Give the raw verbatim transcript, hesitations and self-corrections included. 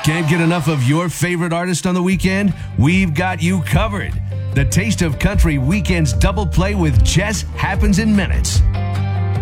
Can't get enough of your favorite artist on the weekend? We've got you covered. The Taste of Country Weekend's double play with Jess happens in minutes.